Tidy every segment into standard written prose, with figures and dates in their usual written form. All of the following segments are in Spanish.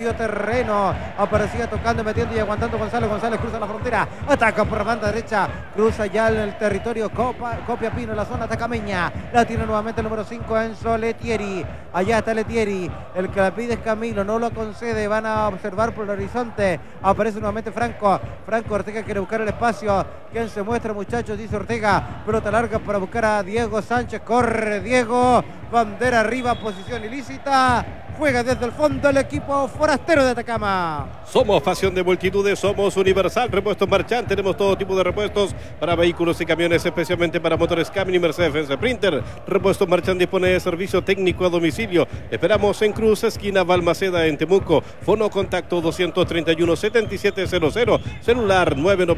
medio terreno. Aparecía tocando, metiendo y aguantando González. González cruza la frontera. Ataca por la banda derecha. Cruza ya el territorio Copia Pino en la zona tacameña. La tiene nuevamente el número 5, Enzo Letieri. Allá está Letieri. El que la pide es Camilo. No lo concede. Van a observar por el horizonte. Aparece nuevamente Franco. Franco Ortega quiere buscar el espacio. ¿Quién se muestra, muchachos? Dice Ortega. Pelota larga para buscar a Diego Sánchez. Corre Diego. Bandera arriba. Posición ilícita. Juega desde el fondo el equipo forastero de Atacama. Somos pasión de multitudes, somos Universal Repuestos Marchand. Tenemos todo tipo de repuestos para vehículos y camiones, especialmente para motores Camry y Mercedes-Benz Sprinter. Repuestos Marchand dispone de servicio técnico a domicilio. Esperamos en Cruz, esquina Balmaceda, en Temuco. Fono contacto 231-7700. Celular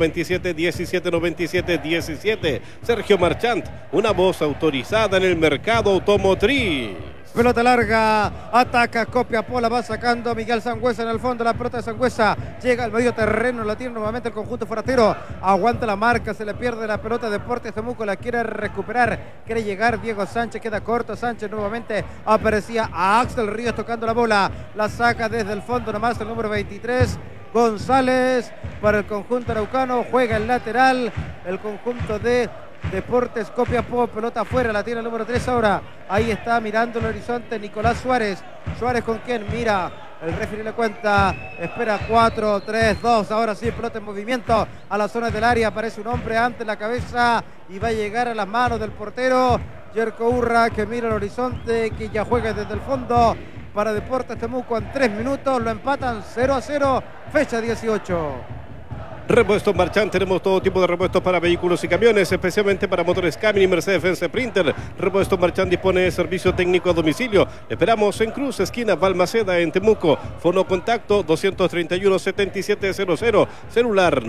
997-1797-17. Sergio Marchand, una voz autorizada en el mercado automotriz. Pelota larga, ataca Copiapó, la va sacando Miguel Sangüesa en el fondo, la pelota de Sangüesa llega al medio terreno, la tiene nuevamente el conjunto forastero, aguanta la marca, se le pierde la pelota, Deportes Temuco la quiere recuperar, quiere llegar Diego Sánchez, queda corto Sánchez nuevamente, aparecía a Axel Ríos tocando la bola, la saca desde el fondo nomás el número 23, González para el conjunto araucano, juega el lateral, el conjunto de Deportes Copiapó, pelota afuera, la tiene el número 3 ahora, ahí está mirando el horizonte Nicolás Suárez, Suárez con quien mira, el referee le cuenta, espera 4, 3, 2, ahora sí, pelota en movimiento a la zona del área, aparece un hombre ante la cabeza y va a llegar a las manos del portero, Jerko Urra que mira el horizonte, que ya juega desde el fondo para Deportes Temuco en 3 minutos, lo empatan 0-0, fecha 18. Repuestos Marchand, tenemos todo tipo de repuestos para vehículos y camiones, especialmente para motores Camry y Mercedes-Benz Sprinter. Repuestos Marchand dispone de servicio técnico a domicilio. Esperamos en Cruz, esquina Balmaceda, en Temuco. Fono contacto 231-7700. Celular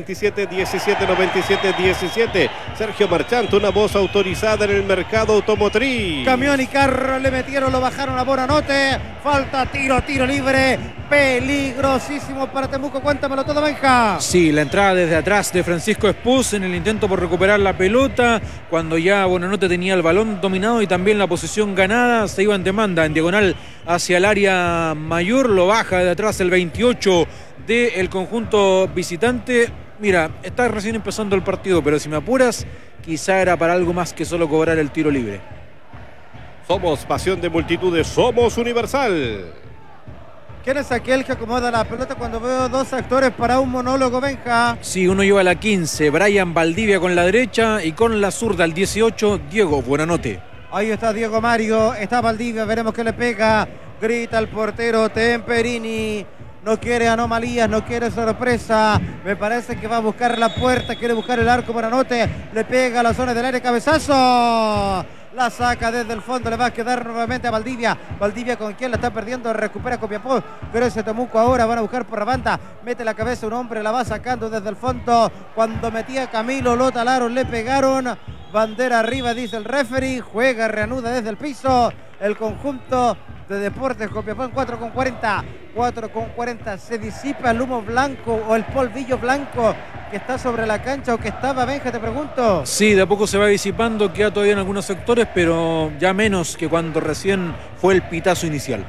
997-1797-17. Sergio Marchand, una voz autorizada en el mercado automotriz. Camión y carro le metieron, lo bajaron a Bonanote. Falta, tiro libre. Peligrosísimo para Temuco. Cuéntamelo todo, Benja. Sí, la entrada desde atrás de Francisco Espús en el intento por recuperar la pelota, cuando ya Bonanote tenía el balón dominado y también la posición ganada, se iba en demanda, en diagonal hacia el área mayor, lo baja de atrás el 28 del conjunto visitante. Mira, está recién empezando el partido, pero si me apuras, quizá era para algo más que solo cobrar el tiro libre. Somos pasión de multitudes, somos Universal. ¿Quién es aquel que acomoda la pelota cuando veo dos actores para un monólogo, Benja? Sí, uno lleva la 15, Brian Valdivia con la derecha y con la zurda el 18, Diego Buenanote. Ahí está Diego Mario, está Valdivia, veremos qué le pega. Grita el portero Temperini. No quiere anomalías, no quiere sorpresa. Me parece que va a buscar la puerta, quiere buscar el arco Buenanote. Le pega a la zona del aire, cabezazo. La saca desde el fondo, le va a quedar nuevamente a Valdivia. Valdivia con quien la está perdiendo, recupera Copiapó. Pero ese Temuco ahora van a buscar por la banda. Mete la cabeza un hombre, la va sacando desde el fondo. Cuando metía Camilo, lo talaron, le pegaron. Bandera arriba, dice el referee. Juega, reanuda desde el piso. El conjunto de Deportes Copiapó en 4:40. 4:40. Se disipa el humo blanco o el polvillo blanco que está sobre la cancha o que estaba, Benja, te pregunto. Sí, de a poco se va disipando, queda todavía en algunos sectores, pero ya menos que cuando recién fue el pitazo inicial.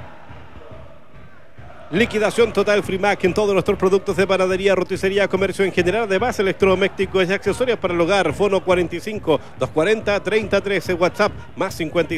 Liquidación total Frimac en todos nuestros productos de panadería, roticería, comercio en general, además electrodomésticos y accesorios para el hogar. Fono 45-240-3013, WhatsApp más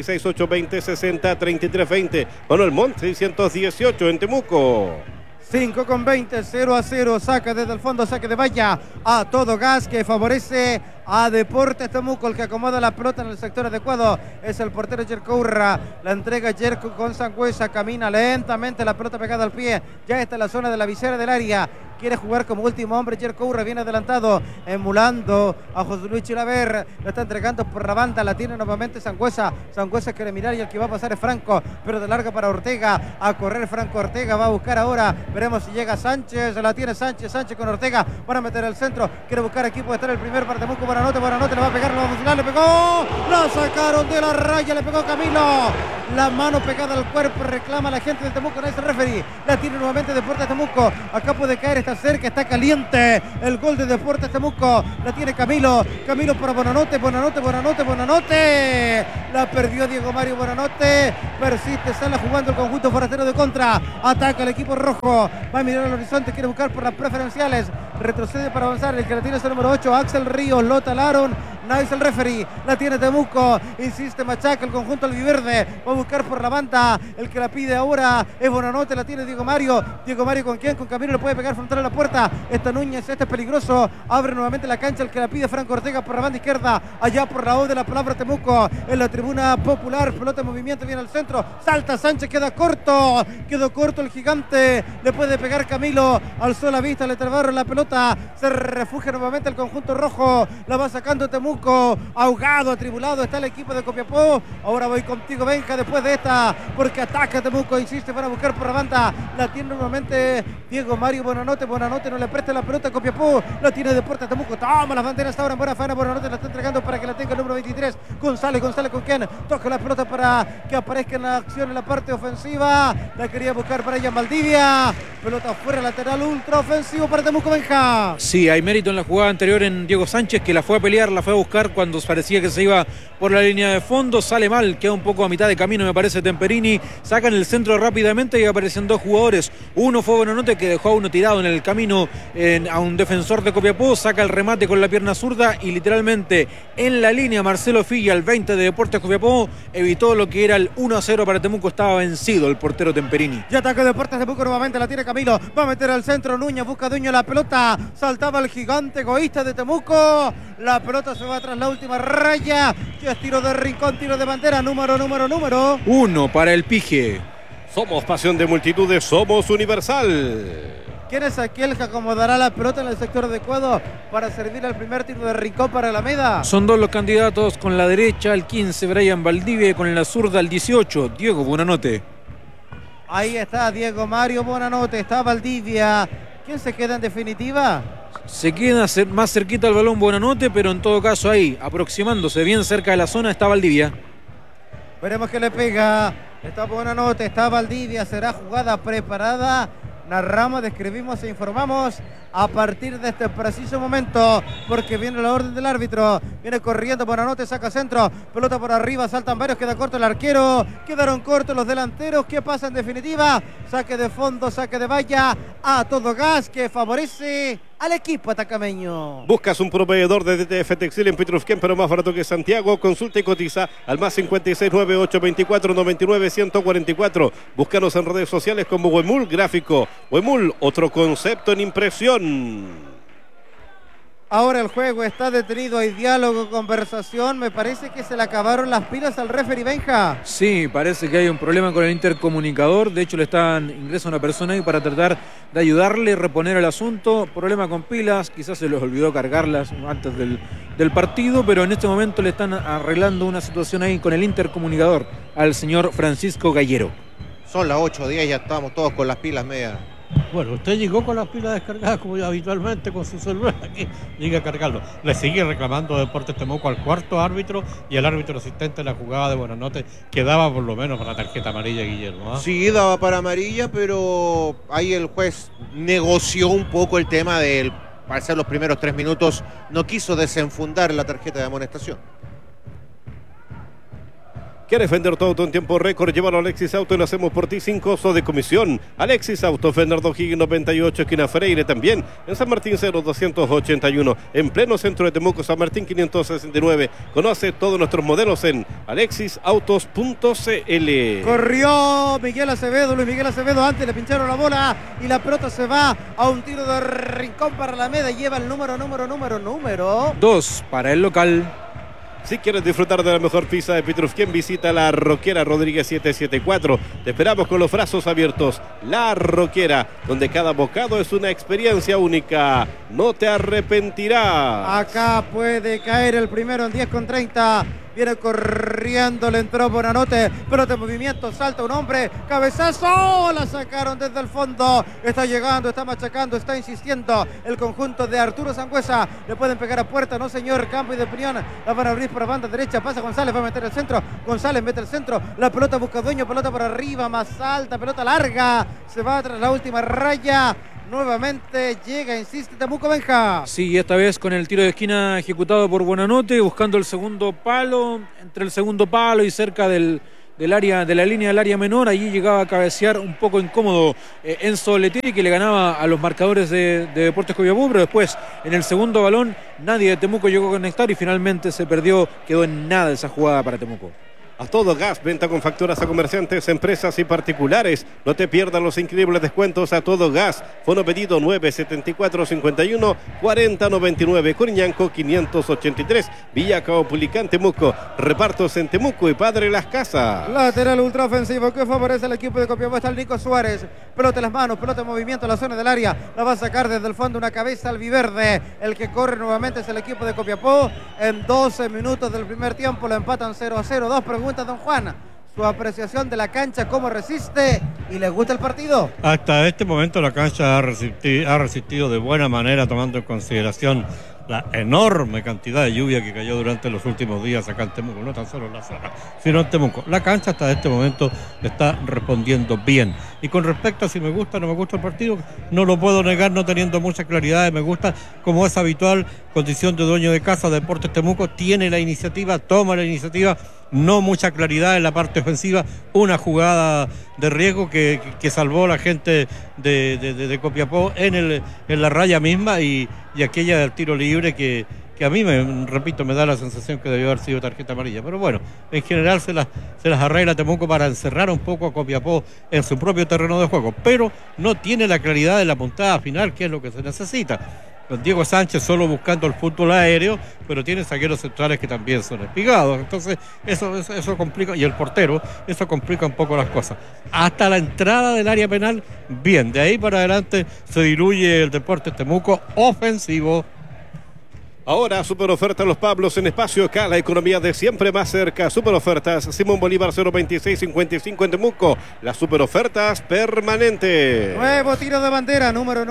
56-820-60-3320. Manuel Montt 618 en Temuco. 5:20, 0-0, saca desde el fondo, saque de valla a todo gas que favorece a Deportes Temuco. El que acomoda la pelota en el sector adecuado es el portero Jerko Urra. La entrega Jerko con Sangüesa, camina lentamente, la pelota pegada al pie, ya está en la zona de la visera del área. Quiere jugar como último hombre Jerko Urra, viene adelantado, emulando a José Luis Chilaver, lo está entregando por la banda, la tiene nuevamente Sangüesa. Sangüesa quiere mirar y el que va a pasar es Franco, pero de larga para Ortega, a correr Franco Ortega, va a buscar ahora, veremos si llega Sánchez, la tiene Sánchez con Ortega, van a meter el centro, quiere buscar aquí, puede estar el primer para Temuco. Buenanote le va a pegar, lo va a funcionar, le pegó, la sacaron de la raya, le pegó Camilo, la mano pegada al cuerpo, reclama la gente de Temuco, no es el referee, la tiene nuevamente Deportes Temuco, acá puede caer esta cerca, está caliente. El gol de Deportes Temuco. La tiene Camilo. Camilo para Bonanote. La perdió Diego Mario Bonanote. Persiste, sale jugando el conjunto forastero de contra. Ataca el equipo rojo. Va a mirar al horizonte, quiere buscar por las preferenciales. Retrocede para avanzar. El que la tiene es el número 8, Axel Ríos. Lo talaron. Nice el referee. La tiene Temuco. Insiste, machaca el conjunto albiverde. Va a buscar por la banda. El que la pide ahora es Bonanote. La tiene Diego Mario. Diego Mario ¿con quién? Con Camilo. Le puede pegar frontal a la puerta. Esta Núñez. Este es peligroso. Abre nuevamente la cancha. El que la pide Franco Ortega por la banda izquierda. Allá por la O de la palabra Temuco. En la tribuna popular. Pelota en movimiento. Viene al centro. Salta Sánchez. Queda corto. Quedó corto el gigante. Le puede pegar Camilo. Alzó la vista. Le trabaron la pelota. Se refugia nuevamente el conjunto rojo. La va sacando Temuco. Ahogado, atribulado está el equipo de Copiapó. Ahora voy contigo, Benja, después de esta, porque ataca Temuco, insiste para buscar por la banda. La tiene nuevamente Diego Mario Bonanote. Bonanote no le presta la pelota a Copiapó. La tiene Deportes Temuco. Toma las banderas ahora en buena faena. Bonanote la está entregando para que la tenga el número 23. González ¿con quién? Toca la pelota para que aparezca en la acción en la parte ofensiva. La quería buscar para ella Valdivia. Pelota fuera, lateral ultra ofensivo para Temuco, Benja. Sí, hay mérito en la jugada anterior en Diego Sánchez, que la fue a pelear, la fue a buscar cuando parecía que se iba por la línea de fondo, sale mal, queda un poco a mitad de camino me parece Temperini, sacan el centro rápidamente y aparecen dos jugadores, uno fue Bonanote que dejó a uno tirado en el camino a un defensor de Copiapó, saca el remate con la pierna zurda y literalmente en la línea Marcelo Filla, el 20 de Deportes Copiapó, evitó lo que era el 1-0 para Temuco, estaba vencido el portero Temperini. Ya ataca Deportes Temuco nuevamente, la tiene Camilo, va a meter al centro, Núñez busca dueño la pelota, saltaba el gigante egoísta de Temuco, la pelota se va tras la última raya, que es tiro de rincón, tiro de bandera, número 1 para el Pige. Somos pasión de multitudes, somos Universal. ¿Quién es aquel que acomodará la pelota en el sector adecuado para servir al primer tiro de rincón para Alameda? Son dos los candidatos, con la derecha el 15 Brian Valdivia y con la zurda el 18 Diego Bonanote. Ahí está Diego Mario Bonanote, está Valdivia. ¿Quién se queda en definitiva? Se queda más cerquita el balón Bonanote, pero en todo caso ahí, aproximándose bien cerca de la zona, está Valdivia. Veremos que le pega. Está Bonanote, está Valdivia. Será jugada preparada. Narramos, describimos e informamos a partir de este preciso momento, porque viene la orden del árbitro. Viene corriendo Bonanote, saca centro, pelota por arriba, saltan varios, queda corto el arquero, quedaron cortos los delanteros. ¿Qué pasa en definitiva? Saque de fondo, saque de valla a todo gas que favorece al equipo atacameño. Buscas un proveedor de DTF Textil en Petrufquén, pero más barato que Santiago. Consulta y cotiza al más 569-824-99-144. Búscanos en redes sociales como Huemul Gráfico. Huemul, otro concepto en impresión. Ahora el juego está detenido, hay diálogo, conversación. Me parece que se le acabaron las pilas al referee, Benja. Sí, parece que hay un problema con el intercomunicador. De hecho, ingresa una persona ahí para tratar de ayudarle, reponer el asunto. Problema con pilas, quizás se les olvidó cargarlas antes del partido, pero en este momento le están arreglando una situación ahí con el intercomunicador al señor Francisco Gallero. Son las 8:10, ya estamos todos con las pilas medias. Bueno, usted llegó con las pilas descargadas como yo habitualmente con su celular aquí, llega a cargarlo. Le sigue reclamando Deportes Temuco al cuarto árbitro y al árbitro asistente en la jugada de Bonanote, que daba por lo menos para la tarjeta amarilla, Guillermo. Sí, daba para amarilla, pero ahí el juez negoció un poco el tema del, para ser los primeros 3 minutos, no quiso desenfundar la tarjeta de amonestación. ¿Quieres vender tu auto en tiempo récord? Llévalo a Alexis Auto y lo hacemos por ti sin costo de comisión. Alexis Auto, Fernando Higgins 98, esquina Freire, también en San Martín 0281, en pleno centro de Temuco, San Martín 569. Conoce todos nuestros modelos en alexisautos.cl. Corrió Miguel Acevedo, Luis Miguel Acevedo, antes le pincharon la bola y la pelota se va a un tiro de rincón para Alameda y lleva el número 2 para el local. Si quieres disfrutar de la mejor pizza de Petrufquén, visita La Roquera Rodríguez 774. Te esperamos con los brazos abiertos. La Roquera, donde cada bocado es una experiencia única. No te arrepentirás. Acá puede caer el primero en 10:30. Viene corriendo, le entró Bonanote, pelota en movimiento, salta un hombre, cabezazo, la sacaron desde el fondo, está llegando, está machacando, está insistiendo el conjunto de Arturo Sangüesa, le pueden pegar a puerta, no señor, campo y de opinión, la van a abrir por la banda derecha, pasa González, va a meter el centro, González mete el centro, la pelota busca dueño, pelota por arriba, más alta, pelota larga, se va tras la última raya. Nuevamente llega, insiste Temuco, Benja. Sí, esta vez con el tiro de esquina ejecutado por Buonanotte, buscando el segundo palo, entre el segundo palo y cerca del área, de la línea del área menor. Allí llegaba a cabecear un poco incómodo Enzo Lettieri, que le ganaba a los marcadores de Deportes Copiapó, pero después en el segundo balón nadie de Temuco llegó a conectar y finalmente se perdió, quedó en nada esa jugada para Temuco. A todo gas, venta con facturas a comerciantes, empresas y particulares. No te pierdas los increíbles descuentos a todo gas. Fono pedido 974-51 4099. Coriñanco 583. Villa Caupolicán, Temuco. Repartos en Temuco y Padre Las Casas. Lateral ultraofensivo que favorece al equipo de Copiapó. Está el Nico Suárez. Pelota en las manos, pelota en movimiento en la zona del área. La va a sacar desde el fondo una cabeza albiverde. El que corre nuevamente es el equipo de Copiapó. En 12 minutos del primer tiempo lo empatan 0-0. Dos preguntas, don Juan. Su apreciación de la cancha, cómo resiste y le gusta el partido. Hasta este momento la cancha ha resistido de buena manera, tomando en consideración la enorme cantidad de lluvia que cayó durante los últimos días acá en Temuco, no tan solo en la zona, sino en Temuco. La cancha hasta este momento está respondiendo bien. Y con respecto a si me gusta o no me gusta el partido, no lo puedo negar, no teniendo mucha claridad. Me gusta, como es habitual, condición de dueño de casa, Deportes Temuco tiene la iniciativa, toma la iniciativa, no mucha claridad en la parte ofensiva, una jugada de riesgo que salvó a la gente de Copiapó en la raya misma y aquella del tiro libre que a mí, repito, me da la sensación que debió haber sido tarjeta amarilla. Pero bueno, en general se las arregla Temuco para encerrar un poco a Copiapó en su propio terreno de juego, pero no tiene la claridad de la puntada final, que es lo que se necesita. Con Diego Sánchez solo buscando el fútbol aéreo, pero tiene zagueros centrales que también son espigados. Entonces eso complica, y el portero, eso complica un poco las cosas. Hasta la entrada del área penal, bien. De ahí para adelante se diluye el Deportes Temuco ofensivo. Ahora, super oferta Los Pablos en Espacio K, la economía de siempre más cerca. Super ofertas Simón Bolívar 02655 en Temuco. Las super ofertas permanentes. Nuevo tiro de bandera, número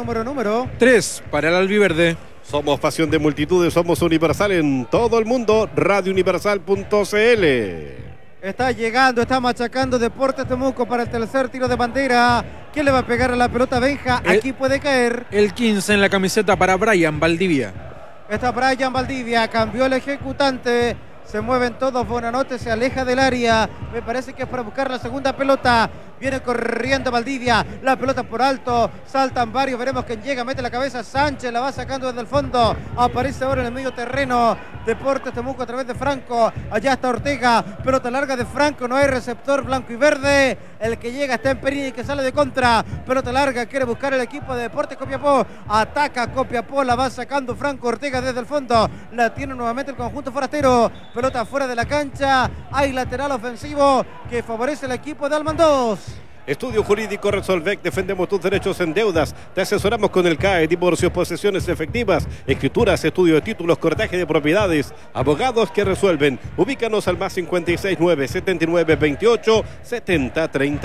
3 para el albiverde. Somos pasión de multitudes, somos Universal en todo el mundo. radiouniversal.cl. Está llegando, está machacando Deportes Temuco para el tercer tiro de bandera. ¿Quién le va a pegar a la pelota, Benja? Aquí puede caer. El 15 en la camiseta para Brian Valdivia. Está Brian Valdivia, cambió el ejecutante. Se mueven todos, Buonanotte se aleja del área. Me parece que es para buscar la segunda pelota. Viene corriendo Valdivia, la pelota por alto, saltan varios, veremos quién llega, mete la cabeza Sánchez, la va sacando desde el fondo, aparece ahora en el medio terreno, Deportes Temuco a través de Franco, allá está Ortega, pelota larga de Franco, no hay receptor blanco y verde, el que llega está en Perini que sale de contra, pelota larga, quiere buscar el equipo de Deportes Copiapó, ataca Copiapó, la va sacando Franco Ortega desde el fondo, la tiene nuevamente el conjunto forastero, pelota fuera de la cancha, hay lateral ofensivo que favorece el equipo de Almandós. Estudio Jurídico Resolvec, defendemos tus derechos en deudas, te asesoramos con el CAE, divorcios, posesiones efectivas, escrituras, estudio de títulos, cortaje de propiedades, abogados que resuelven. Ubícanos al más 569 79 28 70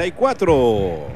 34.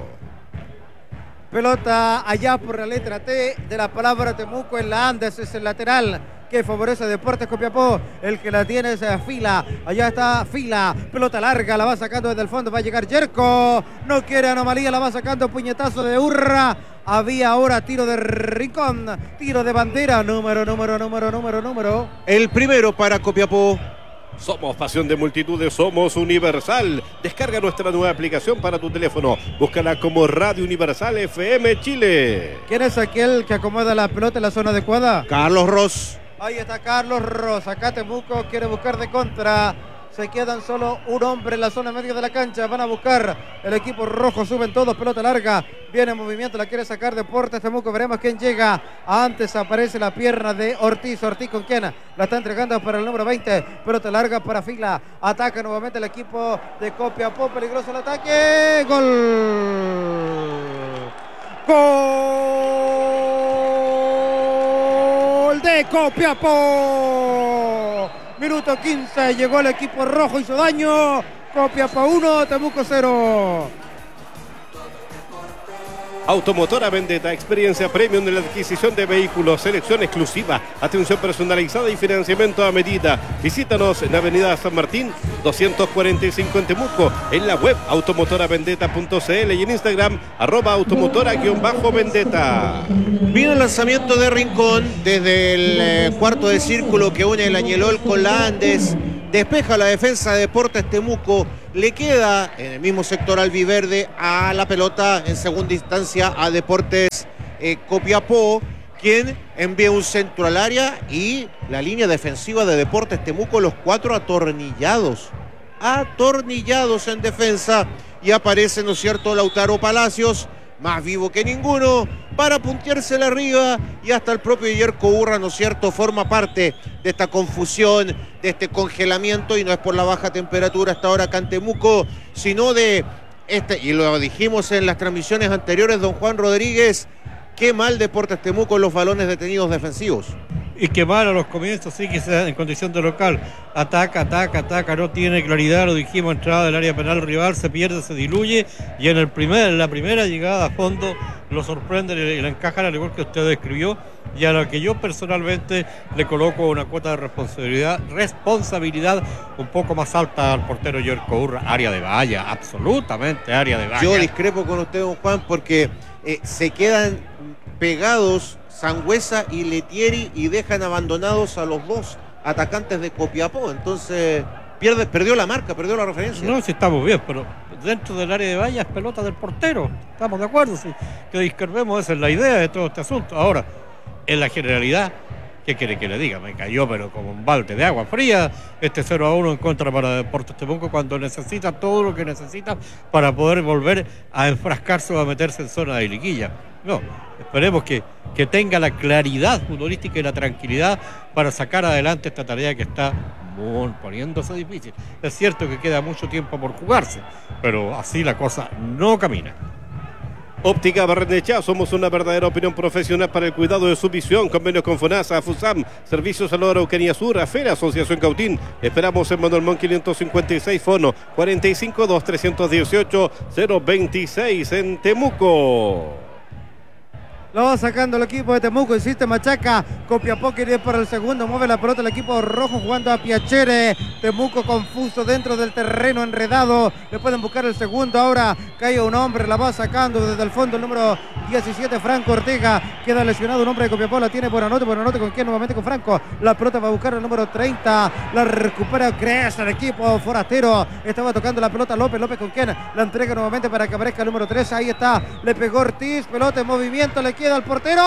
Pelota allá por la letra T de la palabra Temuco en la Andes, es el lateral que favorece a Deportes Copiapó, el que la tiene es Fila, allá está Fila, pelota larga, la va sacando desde el fondo, va a llegar Yerko, no quiere anomalía, la va sacando, puñetazo de Urra, había ahora tiro de Rincón, tiro de bandera, número. El primero para Copiapó. Somos pasión de multitudes, somos Universal. Descarga nuestra nueva aplicación para tu teléfono. Búscala como Radio Universal FM Chile. ¿Quién es aquel que acomoda la pelota en la zona adecuada? Carlos Ross. Ahí está Carlos Ross, acá Temuco quiere buscar de contra. Se quedan solo un hombre en la zona media de la cancha. Van a buscar el equipo rojo. Suben todos. Pelota larga. Viene en movimiento. La quiere sacar Deportes Temuco. Veremos quién llega. Antes aparece la pierna de Ortiz. Ortiz con quién la está entregando para el número 20. Pelota larga para Fila. Ataca nuevamente el equipo de Copiapó. Peligroso el ataque. Gol. Gol de Copiapó. Minuto 15, llegó el equipo rojo, hizo daño. Copiapó 1, Temuco 0. Automotora Vendetta, experiencia premium en la adquisición de vehículos, selección exclusiva, atención personalizada y financiamiento a medida. Visítanos en Avenida San Martín 245 en Temuco, en la web automotoravendetta.cl y en Instagram @automotora_vendetta. Vino el lanzamiento de Rincón desde el cuarto de círculo que une el Añelol con la Andes. Despeja la defensa de Deportes Temuco. Le queda en el mismo sector albiverde a la pelota en segunda instancia a Deportes Copiapó, quien envía un centro al área y la línea defensiva de Deportes Temuco, los 4 atornillados en defensa, y aparece, ¿no es cierto?, Lautaro Palacios, más vivo que ninguno, para punteársela arriba, y hasta el propio Yerko Urra, ¿no es cierto?, forma parte de esta confusión, de este congelamiento, y no es por la baja temperatura hasta ahora acá en Temuco, sino de y lo dijimos en las transmisiones anteriores, don Juan Rodríguez, qué mal Deportes Temuco en los balones detenidos defensivos. Y que mal a los comienzos, sí, que sea en condición de local. Ataca, no tiene claridad, lo dijimos, entrada del área penal rival, se pierde, se diluye, y en la primera llegada a fondo lo sorprende y le encajan al igual que usted describió, y a la que yo personalmente le coloco una cuota de responsabilidad un poco más alta al portero Yerko Urra. Área de valla, absolutamente área de valla. Yo discrepo con usted, don Juan, porque se quedan pegados Sangüesa y Letieri y dejan abandonados a los dos atacantes de Copiapó. Entonces perdió la marca, perdió la referencia. No, si estamos bien, pero dentro del área de valla es pelota del portero. Estamos de acuerdo, sí. Que discrepemos, esa es la idea de todo este asunto. Ahora, en la generalidad, ¿qué quiere que le diga? Me cayó, pero como un balde de agua fría, este 0-1 en contra para Deportes Temuco, cuando necesita todo lo que necesita para poder volver a enfrascarse o a meterse en zona de liguilla. No, esperemos que tenga la claridad futbolística y la tranquilidad para sacar adelante esta tarea que está poniéndose difícil. Es cierto que queda mucho tiempo por jugarse, pero así la cosa no camina. Óptica Barrenechea, somos una verdadera opinión profesional para el cuidado de su visión. Convenios con FONASA, FUSAM, Servicios a la Araucanía Sur, AFER, Asociación Cautín. Esperamos en Manuel Montt 556, fono 45-2-318-026 en Temuco. Lo va sacando el equipo de Temuco, insiste Machaca, Copiapó quiere ir para el segundo, mueve la pelota el equipo rojo jugando a Piacere, Temuco confuso dentro del terreno, enredado, le pueden buscar el segundo, ahora cae un hombre, la va sacando desde el fondo el número 17, Franco Ortega, queda lesionado un hombre de Copiapó, la tiene Buenanote con quien nuevamente con Franco, la pelota va a buscar el número 30, la recupera, crece el equipo forastero, estaba tocando la pelota López con quien la entrega nuevamente para que aparezca el número 13, ahí está, le pegó Ortiz, pelota en movimiento, le queda al portero.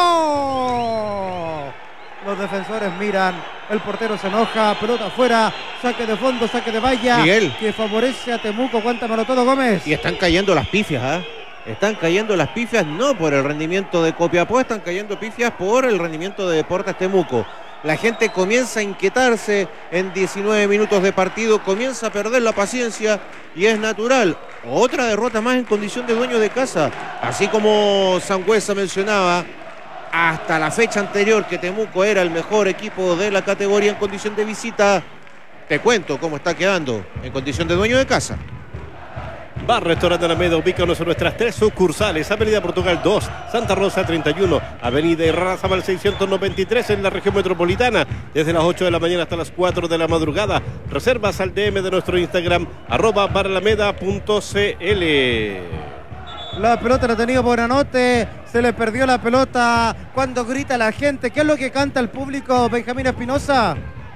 Los defensores miran, el portero se enoja, pelota afuera, saque de fondo, saque de valla, Miguel, que favorece a Temuco. Cuéntamelo todo, Gómez. Y están cayendo las pifias, Están cayendo las pifias no por el rendimiento de Copiapó, están cayendo pifias por el rendimiento de Deportes Temuco. La gente comienza a inquietarse en 19 minutos de partido, comienza a perder la paciencia y es natural. Otra derrota más en condición de dueño de casa. Así como Sangüesa mencionaba, hasta la fecha anterior que Temuco era el mejor equipo de la categoría en condición de visita. Te cuento cómo está quedando en condición de dueño de casa. Bar Restaurante Alameda, ubícanos en nuestras 3 sucursales: Avenida Portugal 2, Santa Rosa 31, Avenida Irarrázaval 693 en la región metropolitana, desde las 8 de la mañana hasta las 4 de la madrugada. Reservas al DM de nuestro Instagram, @baralameda.cl. La pelota la ha tenido Buenanote, se le perdió la pelota cuando grita la gente. ¿Qué es lo que canta el público, Benjamín Espinosa?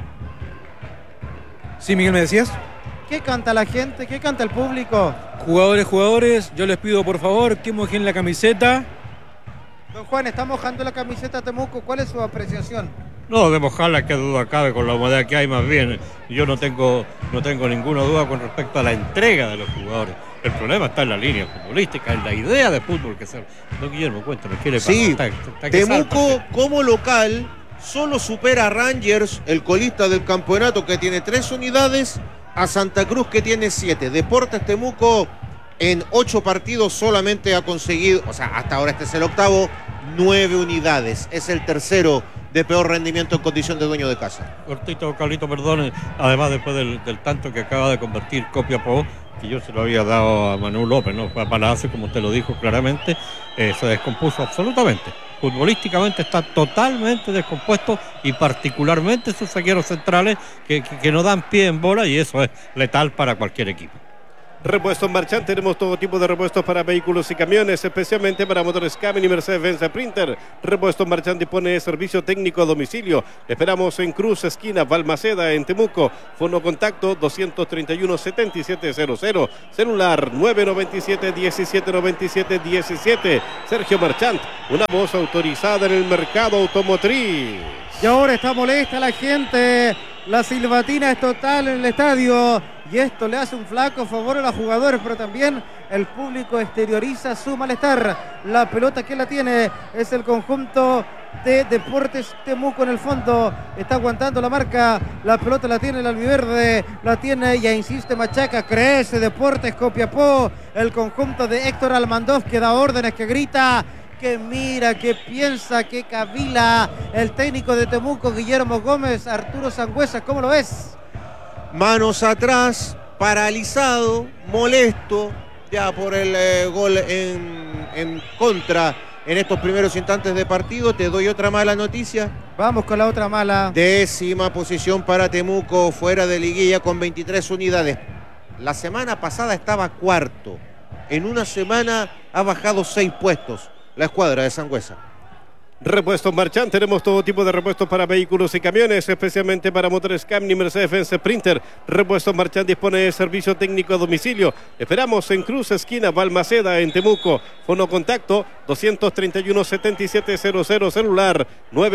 Sí, Miguel, ¿me decías? ¿Qué canta la gente? ¿Qué canta el público? Jugadores, yo les pido por favor que mojen la camiseta. Don Juan, está mojando la camiseta Temuco, ¿cuál es su apreciación? No, de mojarla, qué duda cabe con la humedad que hay, más bien. Yo no tengo ninguna duda con respecto a la entrega de los jugadores. El problema está en la línea futbolística, en la idea de fútbol que se... Don Guillermo, cuéntame, ¿qué le pasa? Sí, Está Temuco como local solo supera a Rangers, el colista del campeonato, que tiene 3 unidades, a Santa Cruz, que tiene 7. Deportes Temuco en 8 partidos solamente ha conseguido, o sea, hasta ahora este es el octavo, 9 unidades. Es el tercero de peor rendimiento en condición de dueño de casa. Cortito, Carlito, perdone. Además, después del tanto que acaba de convertir Copiapó, que yo se lo había dado a Manuel López, no fue a Palacio, como usted lo dijo claramente, se descompuso absolutamente. Futbolísticamente está totalmente descompuesto y particularmente sus zagueros centrales que no dan pie en bola, y eso es letal para cualquier equipo. Repuestos Marchand, tenemos todo tipo de repuestos para vehículos y camiones, especialmente para motores Camin y Mercedes-Benz Sprinter. Repuestos Marchand dispone de servicio técnico a domicilio. Esperamos en Cruz, esquina Balmaceda, en Temuco. Fono contacto 231-7700. Celular 997-1797-17. Sergio Marchand, una voz autorizada en el mercado automotriz. Y ahora está molesta la gente. La silbatina es total en el estadio y esto le hace un flaco favor a los jugadores, pero también el público exterioriza su malestar. La pelota que la tiene es el conjunto de Deportes Temuco en el fondo. Está aguantando la marca. La pelota la tiene el albiverde. La tiene, ya insiste Machaca. Crece Deportes Copiapó. El conjunto de Héctor Almandoz que da órdenes, que grita, que mira, que piensa, que cavila el técnico de Temuco, Guillermo Gómez. Arturo Sangüesa, ¿cómo lo ves? Manos atrás, paralizado, molesto ya por el gol en contra en estos primeros instantes de partido. Te doy otra mala noticia. Vamos con la otra mala. 10ª posición para Temuco, fuera de liguilla con 23 unidades. La semana pasada estaba cuarto. En una semana ha bajado 6 puestos la escuadra de Sangüesa. Repuestos Marchand, tenemos todo tipo de repuestos para vehículos y camiones, especialmente para motores Camin y Mercedes-Benz Sprinter. Repuestos Marchand dispone de servicio técnico a domicilio. Esperamos en Cruz, esquina Balmaceda, en Temuco. Fono contacto 231-7700. Celular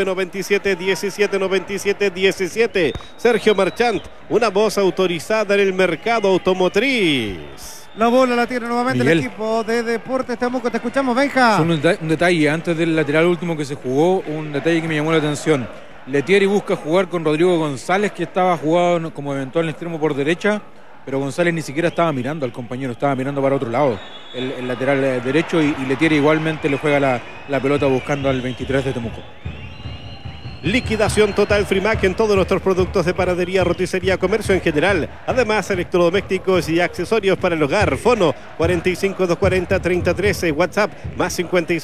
997-1797-17. Sergio Marchand, una voz autorizada en el mercado automotriz. La bola la tiene nuevamente Miguel. el equipo de Deportes Temuco. Te escuchamos, Benja. Un detalle, antes del lateral último que se jugó, un detalle que me llamó la atención. Letieri busca jugar con Rodrigo González, que estaba jugado como eventual extremo por derecha, pero González ni siquiera estaba mirando al compañero, estaba mirando para otro lado, el lateral derecho, y Letieri igualmente le juega la pelota buscando al 23 de Temuco. Liquidación total Frimac en todos nuestros productos de panadería, roticería, comercio en general. Además, electrodomésticos y accesorios para el hogar. Fono 45-240-3013. WhatsApp más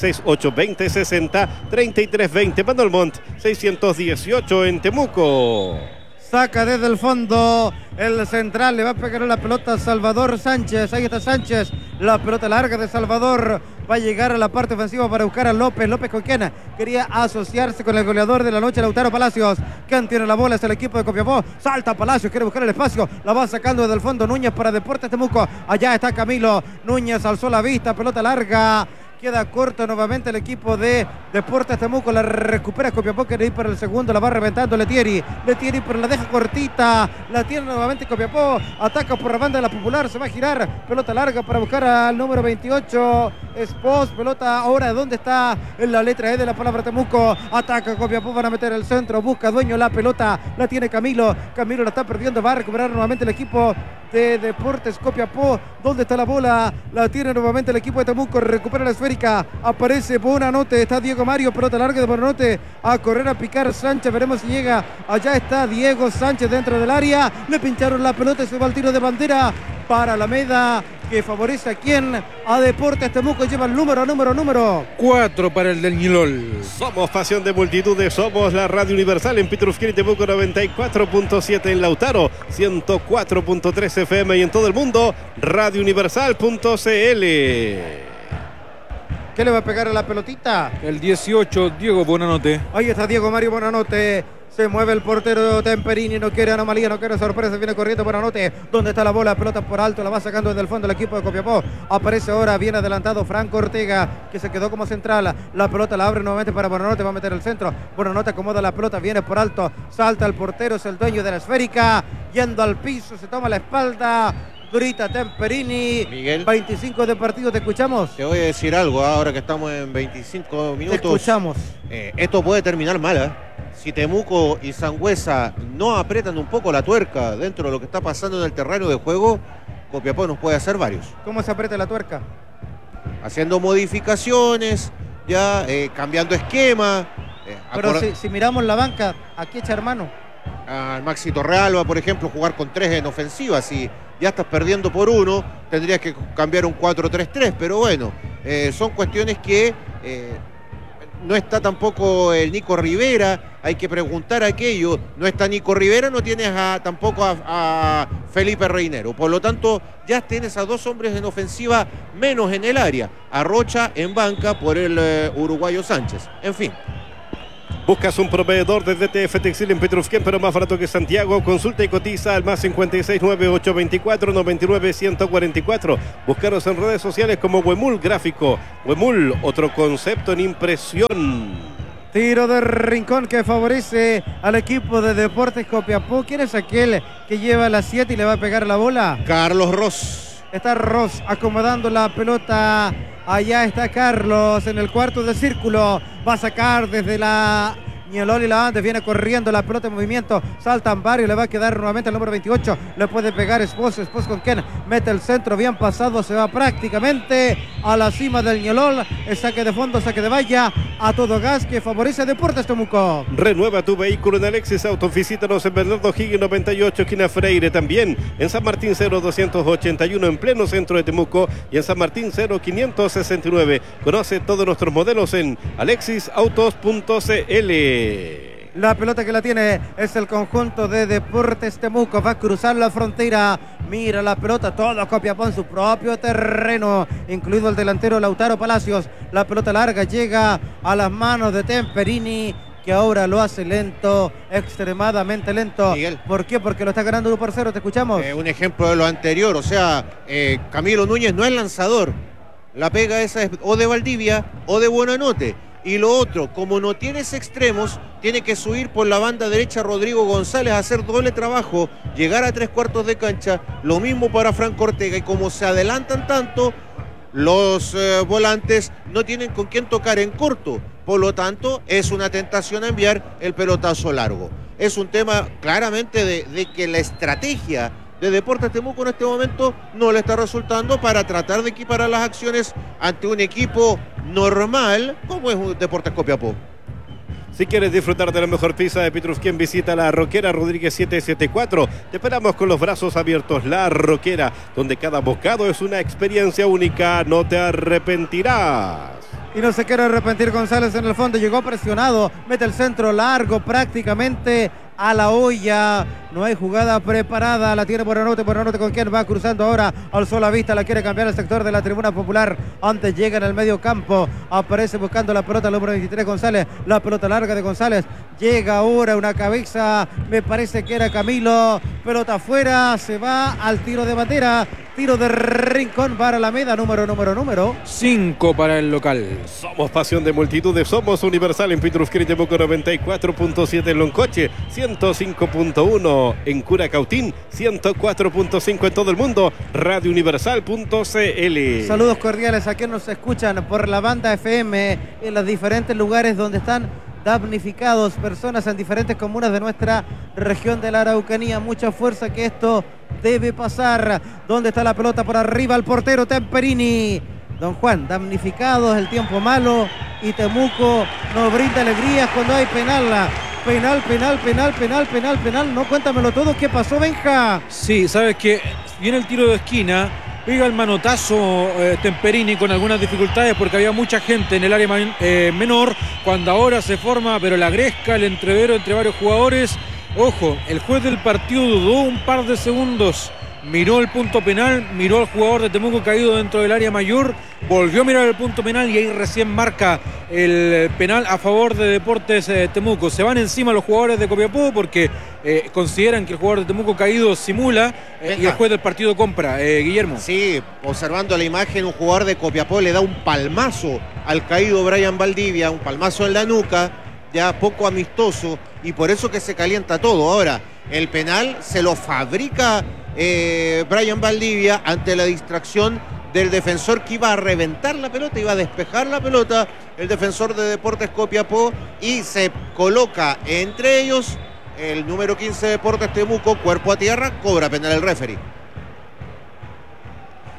56-820-60-3320. Manuel Montt 618 en Temuco. Saca desde el fondo el central, le va a pegar la pelota a Salvador Sánchez. Ahí está Sánchez, la pelota larga de Salvador. Va a llegar a la parte ofensiva para buscar a López. López, con quien quería asociarse con el goleador de la noche, Lautaro Palacios. Quien tiene la bola es el equipo de Copiapó. Salta Palacios, quiere buscar el espacio. La va sacando desde el fondo Núñez para Deportes Temuco. Allá está Camilo. Núñez alzó la vista, pelota larga. Queda corto nuevamente el equipo de Deportes Temuco. La recupera Copiapó, quiere ir para el segundo. La va reventando Letieri, pero la deja cortita. La tiene nuevamente Copiapó. Ataca por la banda de la Popular. Se va a girar. Pelota larga para buscar al número 28. Espos. Pelota ahora. ¿Dónde está? En la letra E de la palabra Temuco. Ataca Copiapó. Van a meter el centro. Busca dueño la pelota. La tiene Camilo. Camilo la está perdiendo. Va a recuperar nuevamente el equipo de Deportes Copiapó. ¿Dónde está la bola? La tiene nuevamente el equipo de Temuco. Recupera la esférica. Aparece Bonanote. Está Diego Mario. Pelota larga de Bonanote. A correr a picar Sánchez. Veremos si llega. Allá está Diego Sánchez dentro del área. Le pincharon la pelota y se va al tiro de bandera para Alameda, que favorece a quién. A Deportes Temuco. Lleva el número 4 para el del Ñilol. Somos pasión de multitudes, somos la Radio Universal en Pitrusquini, Temuco 94.7 en Lautaro, 104.3 FM y en todo el mundo, radiouniversal.cl. ¿Qué le va a pegar a la pelotita? El 18, Diego Bonanote. Ahí está Diego Mario Bonanote. Se mueve el portero Temperini, no quiere anomalía, no quiere sorpresa, viene corriendo Bonanote. ¿Dónde está la bola? Pelota por alto, la va sacando desde el fondo el equipo de Copiapó. Aparece ahora, bien adelantado Franco Ortega, que se quedó como central. La pelota la abre nuevamente para Bonanote, va a meter el centro. Bonanote acomoda la pelota, viene por alto, salta el portero, es el dueño de la esférica. Yendo al piso, se toma la espalda. Grita Temperini. Miguel, 25 de partido, ¿te escuchamos? te voy a decir algo ahora que estamos en 25 minutos. Te escuchamos. Esto puede terminar mal, ¿eh? Si Temuco y Sangüesa no apretan un poco la tuerca dentro de lo que está pasando en el terreno de juego, Copiapó nos puede hacer varios. ¿Cómo se aprieta la tuerca? Haciendo modificaciones, ya cambiando esquema, Pero si miramos la banca, aquí echa hermano. Al Maxi Torrealba, por ejemplo, jugar con 3 en ofensiva. Si ya estás perdiendo por 1, tendrías que cambiar un 4-3-3. Pero bueno, son cuestiones que no está tampoco el Nico Rivera. Hay que preguntar aquello. No está Nico Rivera, no tienes tampoco a Felipe Reinero. Por lo tanto, ya tienes a 2 hombres en ofensiva menos en el área. A Rocha en banca por el uruguayo Sánchez. En fin. ¿Buscas un proveedor de DTF Textil en Petrusquén, pero más barato que Santiago? Consulta y cotiza al más 569-824-99-144. Búscanos en redes sociales como Huemul Gráfico. Huemul, otro concepto en impresión. Tiro de Rincón que favorece al equipo de Deportes Copiapó. ¿Quién es aquel que lleva la 7 y le va a pegar la bola? Carlos Ross. Está Ross acomodando la pelota. Allá está Carlos en el cuarto de círculo. Va a sacar desde la Ñelol y la Andes. Viene corriendo la pelota en movimiento. Saltan varios. Le va a quedar nuevamente el número 28. Le puede pegar Espos. Espos con quien mete el centro. Bien pasado. Se va prácticamente a la cima del Ñelol. El saque de fondo, saque de valla. A todo gas que favorece a Deportes Temuco. Renueva tu vehículo en Alexis Autos. Visítanos en Bernardo Higgins 98, esquina Freire. También en San Martín 0281 en pleno centro de Temuco. Y en San Martín 0569. Conoce todos nuestros modelos en alexisautos.cl. La pelota que la tiene es el conjunto de Deportes Temuco. Va a cruzar la frontera. Mira la pelota, todo Copiapó en su propio terreno, incluido el delantero Lautaro Palacios. La pelota larga llega a las manos de Temperini, que ahora lo hace lento, extremadamente lento. Miguel. ¿Por qué? Porque lo está ganando 1-0, te escuchamos. Un ejemplo de lo anterior, o sea, Camilo Núñez no es lanzador. La pega esa es o de Valdivia o de Buenanote. Y lo otro, como no tienes extremos, tiene que subir por la banda derecha Rodrigo González, hacer doble trabajo, llegar a 3/4 de cancha. Lo mismo para Franco Ortega. Y como se adelantan tanto, los volantes no tienen con quién tocar en corto. Por lo tanto, es una tentación a enviar el pelotazo largo. Es un tema claramente de que la estrategia de Deportes Temuco en este momento no le está resultando para tratar de equiparar las acciones ante un equipo normal como es un Deportes Copiapó. Si quieres disfrutar de la mejor pizza de Petrusquén, visita La Roquera Rodríguez 774. Te esperamos con los brazos abiertos. La Roquera, donde cada bocado es una experiencia única. No te arrepentirás. Y no se quiere arrepentir González en el fondo. Llegó presionado. Mete el centro largo prácticamente a la olla. No hay jugada preparada. La tiene Buenanote. Buenanote con quien va cruzando ahora al sol a vista. La quiere cambiar el sector de la tribuna popular. Antes llega en el medio campo. Aparece buscando la pelota el número 23 González. La pelota larga de González. Llega ahora una cabeza. Me parece que era Camilo. Pelota afuera. Se va al tiro de bandera. Tiro de Rincón para Alameda. Número 5 para el local. Somos pasión de multitudes. Somos Universal en Petrusquén y Temuco 94.7 en Loncoche. 105.1 en Curacautín, 104.5 en todo el mundo, radiouniversal.cl. Saludos cordiales a quienes nos escuchan por la banda FM en los diferentes lugares donde están damnificados, personas en diferentes comunas de nuestra región de la Araucanía. Mucha fuerza que esto debe pasar. ¿Dónde está la pelota? Por arriba el portero Temperini. Don Juan, damnificados, el tiempo malo y Temuco nos brinda alegrías cuando hay penal. Penal. No, cuéntamelo todo. ¿Qué pasó, Benja? Sí, sabes que viene el tiro de esquina, pega el manotazo Temperini con algunas dificultades porque había mucha gente en el área menor, cuando ahora se forma, pero la gresca, el entrevero entre varios jugadores. Ojo, el juez del partido dudó un par de segundos. Miró el punto penal, miró al jugador de Temuco caído dentro del área mayor, volvió a mirar el punto penal y ahí recién marca el penal a favor de Deportes Temuco. Se van encima los jugadores de Copiapó porque consideran que el jugador de Temuco caído simula y el juez del partido compra. Guillermo. Sí, observando la imagen, un jugador de Copiapó le da un palmazo al caído Brian Valdivia, un palmazo en la nuca, ya poco amistoso, y por eso que se calienta todo. Ahora, el penal se lo fabrica Brian Valdivia ante la distracción del defensor que iba a reventar la pelota, iba a despejar la pelota, el defensor de Deportes Copiapó, y se coloca entre ellos el número 15 de Deportes Temuco, cuerpo a tierra, cobra penal el referee.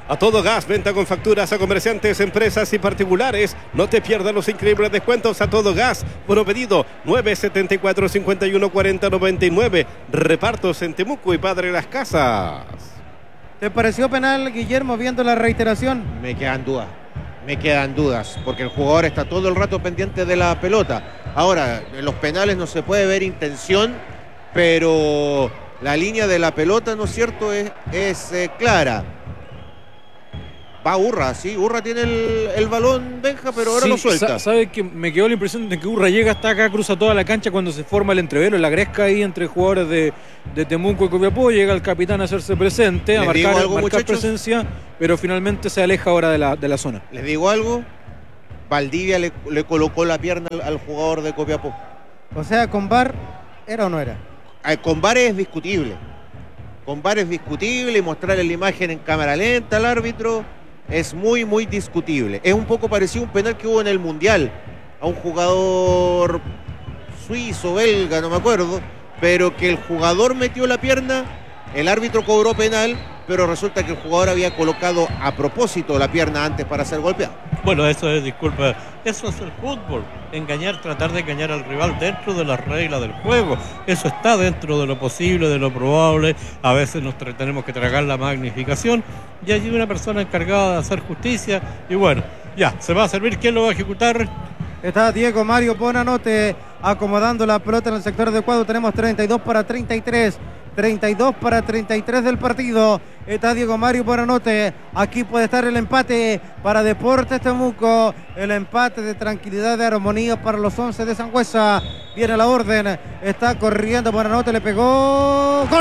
A todo gas, venta con facturas a comerciantes, empresas y particulares. No te pierdas los increíbles descuentos a todo gas. Por pedido 974 51 40 99. Repartos en Temuco y Padre Las Casas. ¿Te pareció penal, Guillermo, viendo la reiteración? Me quedan dudas, porque el jugador está todo el rato pendiente de la pelota. Ahora, en los penales no se puede ver intención, pero la línea de la pelota, ¿no es cierto?, es clara. Va Urra, sí, Urra tiene el balón, Benja, pero ahora sí, lo suelta. ¿Sabe que me quedó la impresión de que Urra llega hasta acá, cruza toda la cancha cuando se forma el entrevero, la gresca ahí entre jugadores de Temuco y Copiapó? Llega el capitán a hacerse presente, a marcar presencia, pero finalmente se aleja ahora de la zona. Les digo algo, Valdivia le colocó la pierna al jugador de Copiapó. O sea, ¿con VAR era o no era? Con VAR es discutible. Con VAR es discutible y mostrarle la imagen en cámara lenta al árbitro es muy, muy discutible. Es un poco parecido a un penal que hubo en el Mundial a un jugador suizo, belga, no me acuerdo, pero que el jugador metió la pierna, el árbitro cobró penal, pero resulta que el jugador había colocado a propósito la pierna antes para ser golpeado. Bueno, eso es, disculpa, eso es el fútbol. Tratar de engañar al rival dentro de las reglas del juego. Eso está dentro de lo posible, de lo probable. A veces tenemos que tragar la magnificación. Y hay una persona encargada de hacer justicia. Y bueno, ya, se va a servir. ¿Quién lo va a ejecutar? Está Diego Mario Bonanote acomodando la pelota en el sector adecuado. Tenemos 32 para 33. 32 para 33 del partido. Está Diego Mario Bonanote. Aquí puede estar el empate para Deportes Temuco. El empate de tranquilidad, de armonía para los 11 de Sangüesa. Viene la orden. Está corriendo Bonanote. Le pegó. ¡Gol!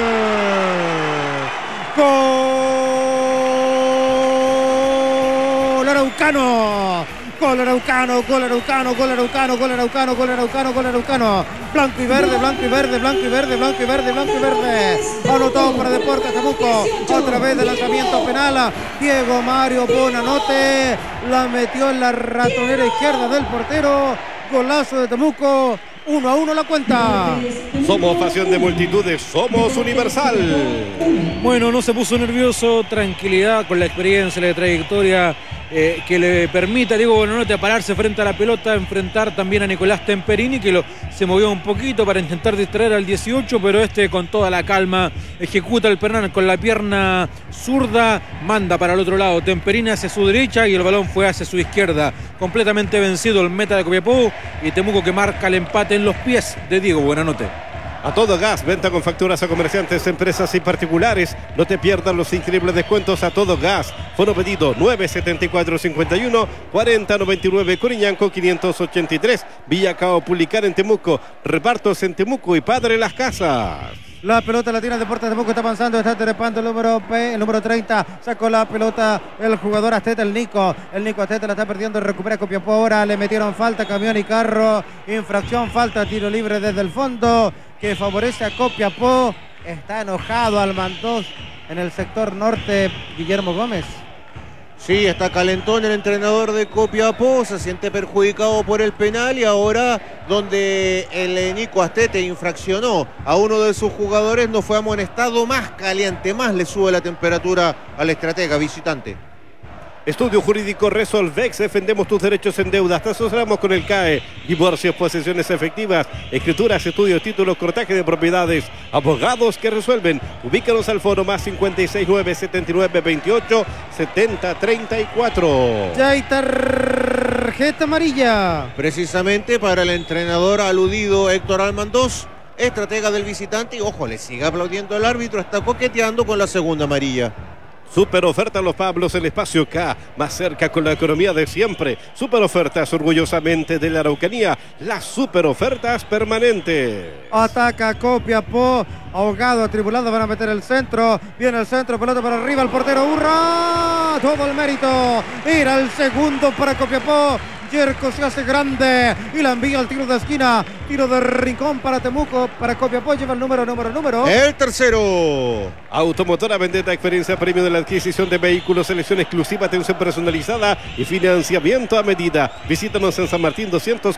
¡Gol! ¡Araucano! Gol Araucano, gol Araucano, gol Araucano, gol Araucano, gol Araucano, gol Araucano. Blanco y verde, blanco y verde, blanco y verde, blanco y verde, blanco y verde. Anotado para Deportes Temuco. Otra vez de lanzamiento penal. Diego Mario Bonanote la metió en la ratonera izquierda del portero. Golazo de Temuco. 1-1 la cuenta. Somos pasión de multitudes, somos Universal. Bueno, no se puso nervioso, tranquilidad con la experiencia, la trayectoria que le permita a Diego Bonanote pararse frente a la pelota, enfrentar también a Nicolás Temperini, que se movió un poquito para intentar distraer al 18, pero con toda la calma ejecuta el penal con la pierna zurda, manda para el otro lado, Temperini hacia su derecha y el balón fue hacia su izquierda. Completamente vencido el meta de Copiapó y Temuco que marca el empate en los pies de Diego Bonanote. A todo gas, venta con facturas a comerciantes, empresas y particulares. No te pierdas los increíbles descuentos a todo gas. Fono pedido 974 51 40 99, Coriñanco 583, Villa Cao Pulicar en Temuco, repartos en Temuco y Padre Las Casas. La pelota la tiene el Deportes Temuco, está avanzando, está trepando el número 30, sacó la pelota el jugador Asteta, el Nico Asteta la está perdiendo, recupera Copiapó ahora, le metieron falta, camión y carro, infracción, falta, tiro libre desde el fondo, que favorece a Copiapó, está enojado Almandós en el sector norte, Guillermo Gómez. Sí, está calentón el entrenador de Copiapó, se siente perjudicado por el penal y ahora donde el Nico Astete infraccionó a uno de sus jugadores no fue amonestado, más caliente, más le sube la temperatura al estratega visitante. Estudio Jurídico Resolvex, defendemos tus derechos en deuda. Te asesoramos con el CAE, divorcios, posesiones efectivas, escrituras, estudios, títulos, cortaje de propiedades, abogados que resuelven. Ubícanos al foro más 569 79 28 70 34. Ya hay tarjeta amarilla. Precisamente para el entrenador aludido Héctor Almandós, estratega del visitante, y ojo, le sigue aplaudiendo al árbitro, está coqueteando con la segunda amarilla. Super oferta Los Pablos, el espacio K, más cerca con la economía de siempre. Super ofertas orgullosamente de la Araucanía, las super ofertas permanentes. Ataca Copiapó, ahogado, atribulado, van a meter el centro, viene el centro, pelota para arriba, el portero Urra, todo el mérito, era el segundo para Copiapó. Yerko se hace grande y la envía al tiro de esquina, tiro de rincón para Temuco, para Copiapó, lleva el número. El tercero. Automotora Vendetta, experiencia premio de la adquisición de vehículos, selección exclusiva, atención personalizada y financiamiento a medida. Visítanos en San Martín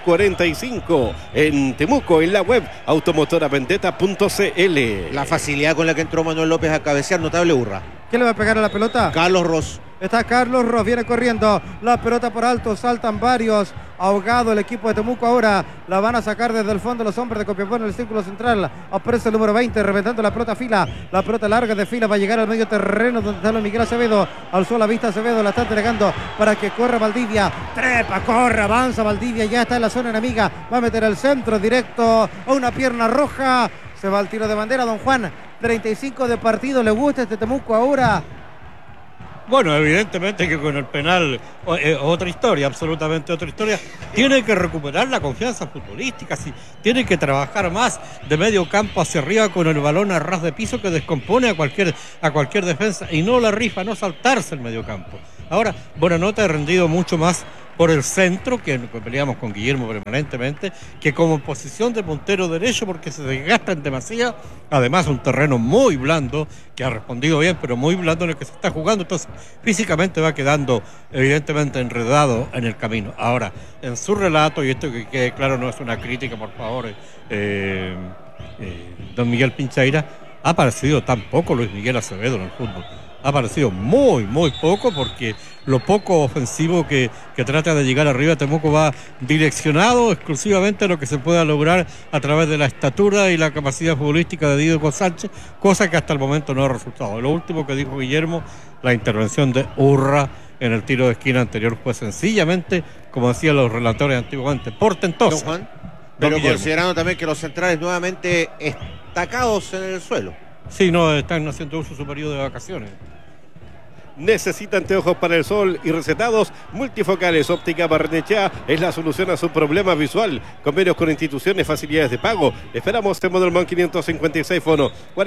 245, en Temuco, en la web automotoravendetta.cl. La facilidad con la que entró Manuel López a cabecear, notable Urra. ¿Quién le va a pegar a la pelota? Carlos Ross. Está Carlos Ross, viene corriendo. La pelota por alto, saltan varios. Ahogado el equipo de Temuco ahora. La van a sacar desde el fondo los hombres de Copiapó en el círculo central. Aparece el número 20, reventando la pelota fila. La pelota larga de fila va a llegar al medio terreno donde está Miguel Acevedo. Alzó la vista Acevedo, la está entregando para que corra Valdivia. Trepa, corre, avanza Valdivia. Ya está en la zona enemiga. Va a meter el centro directo a una pierna roja. Se va al tiro de bandera, don Juan. 35 de partido. ¿Le gusta este Temuco ahora? Bueno, evidentemente que con el penal, otra historia, absolutamente otra historia. Tiene que recuperar la confianza futbolística, tiene que trabajar más de medio campo hacia arriba con el balón a ras de piso que descompone a cualquier defensa y no la rifa, no saltarse el medio campo. Ahora, Buenanote ha rendido mucho más por el centro, que peleamos con Guillermo permanentemente, que como posición de puntero derecho, porque se desgastan demasiado. Además, un terreno muy blando, que ha respondido bien, pero muy blando en el que se está jugando. Entonces, físicamente va quedando evidentemente enredado en el camino. Ahora, en su relato, y esto que quede claro, no es una crítica, por favor, don Miguel Pincheira, ha aparecido tan poco Luis Miguel Acevedo en el fútbol. Ha aparecido muy, muy poco, porque lo poco ofensivo que trata de llegar arriba, Temuco va direccionado exclusivamente a lo que se pueda lograr a través de la estatura y la capacidad futbolística de Diego Sánchez, cosa que hasta el momento no ha resultado. Lo último que dijo Guillermo, la intervención de Urra en el tiro de esquina anterior fue sencillamente, como decían los relatores antiguamente, portentosa. Don Juan, pero considerando también que los centrales nuevamente estacados en el suelo. Sí, no, están haciendo uso su periodo de vacaciones. Necesita anteojos para el sol y recetados multifocales. Óptica Barnechea es la solución a su problema visual. Convenios con instituciones, facilidades de pago. Esperamos en Model Mon 556, fono